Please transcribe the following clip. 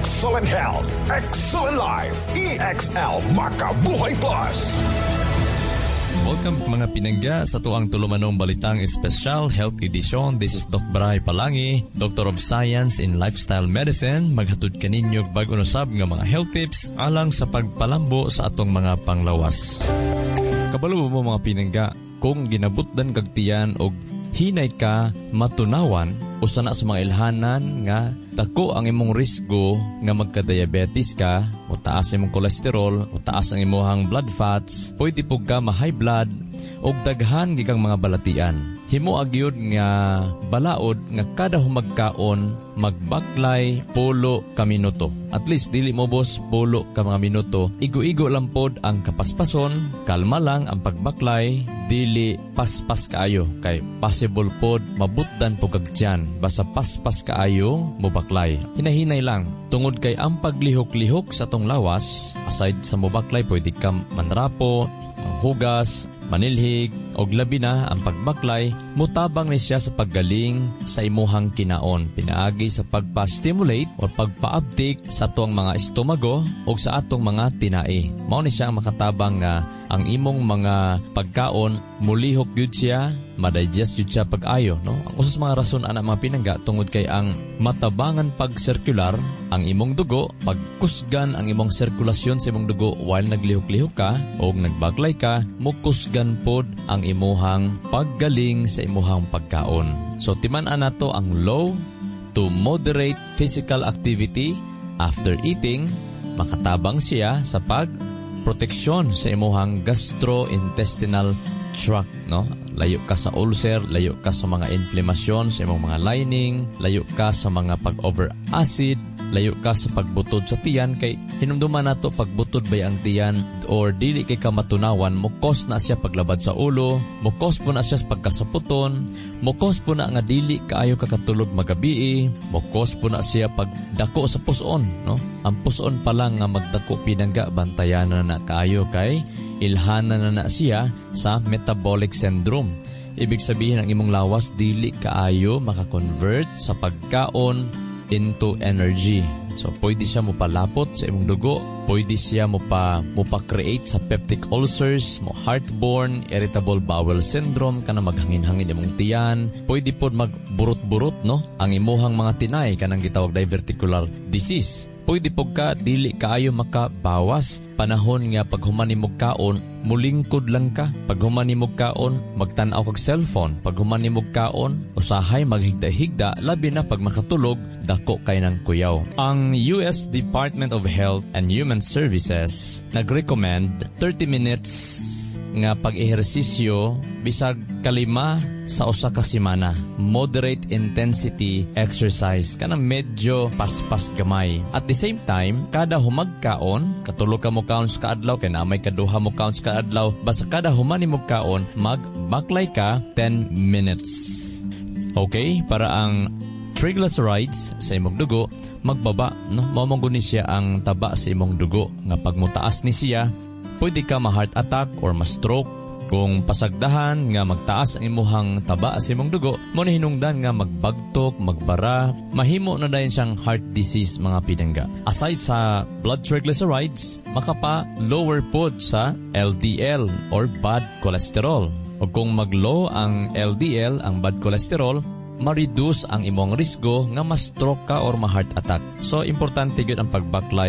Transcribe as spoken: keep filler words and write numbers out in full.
Excellent health, excellent life. E X L Makabuhay Plus. Welcome mga pinangga sa tuang tulumanong balitang Special Health Edition. This is Doc Bray Palangi, Doctor of Science in Lifestyle Medicine. Maghatod kaninyo bag-o usab nga mga health tips alang sa pagpalambo sa atong mga panglawas. Kabalo mo mga pinangga, kung ginabutdan kag tiyan og hinay ka matunawan o sana sa mga ilhanan nga dako ang imong risgo nga magka-diabetes ka o taas imong kolesterol o taas ang imong blood fats, pwede po ka ma-high blood o daghan gikang mga balatian. Himo agyod nga balaod nga kada humagkaon magbaklay polo ka minuto. At least dili mo boss polo ka mga minuto. Igo-igo lang pod ang kapaspason, kalma lang ang pagbaklay, dili paspas kaayo kay possible pod mabutdan po kag tiyan. Basta paspas kaayo mo baklay. Hinahinay lang tungod kay ang paglihok-lihok sa tong lawas, aside sa mo baklay pwede ka manrapo, manghugas, manilhig og labi na ang pagbaklay, mutabang ni siya sa paggaling sa imuhang kinaon, pinaagi sa pagpa-stimulate o pagpa-uptake sa atong mga estomago o sa atong mga tinai. Mao ni siya makatabang nga ang imong mga pagkaon mulihok gyud siya, ma-digest gyud siya pag-ayo, no? Ang usas mga rason ana mga pinangga tungod kay ang matabangan pag-circular ang imong dugo, pagkusgan ang imong sirkulasyon sa imong dugo while naglihok-lihok ka o nagbaglay ka, mukusgan pod ang imuhang paggaling sa imuhang pagkaon. So timan-an nato ang low to moderate physical activity after eating, makatabang siya sa pag proteksyon sa imuhang gastrointestinal tract, no? Layo ka sa ulcer, layo ka sa mga inflammation sa imong mga lining, layo ka sa mga pag-over acid, layo ka sa pagbutod sa tiyan kay hinumduman nato pagbutod bay ang tiyan or dili kay ka matunawan, mukos na siya paglabad sa ulo, mukos po na siya sa pagkasaputon, mukos po na nga dili kaayo kakatulog magabi, mukos po na siya pagdako sa puson, no? Ang puson pa lang nga magdako pinangga bantayan na na kaayo kay ilhana na na siya sa metabolic syndrome. Ibig sabihin ang imong lawas dili kaayo makakonvert sa pagkaon into energy. So pwede siya mo palapot sa imong dugo, pwede siya mo pa mo pa-create sa peptic ulcers, mo heartburn, irritable bowel syndrome kana maghangin-hangin imong tiyan, pwede pod magburot-burot, no? Ang imuhang mga tinay kanang gitawag diverticular disease. Pwede po ka dili kaayo makabawas panahon nga paghuman nimog kaon mulingkod lang ka, paghuman nimog kaon magtan-aw kag cellphone, paghuman nimog kaon usahay maghigda-higda labi na pag makatulog dako kay nang kuyaw. Ang U S Department of Health and Human Services nag-recommend thirty minutes nga pag-ehersisyo bisag kalima sa usa ka semana. Moderate intensity exercise kana medyo paspas gamay. At the same time, kada humagkaon, katulo ka mo counts ka adlaw kay na may kaduha mo counts ka adlaw, basta kada humani mo kaon, magbaklay ka ten minutes. Okay, para ang triglycerides sa imong dugo magbaba, no? Mamanggo ni siya ang taba sa imong dugo nga pag mutaas ni siya, pwede ka ma-heart attack or ma-stroke. Kung pasagdahan nga magtaas ang imuhang taba sa imong dugo, mo na hinungdan nga magbagtok, magbara, mahimo na dayon siyang heart disease mga pinangga. Aside sa blood triglycerides, makapa lower pod sa L D L or bad cholesterol. O kung mag-low ang L D L, ang bad cholesterol, ma-reduce ang imong risgo nga ma-stroke ka or ma-heart attack. So importante gyud ang pagbaklay